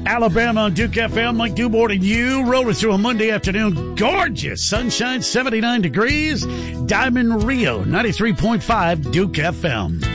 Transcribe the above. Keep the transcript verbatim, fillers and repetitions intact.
Alabama on Duke F M. Mike Dubord and you rolling through a Monday afternoon. Gorgeous sunshine, seventy-nine degrees. Diamond Rio, ninety-three point five Duke F M.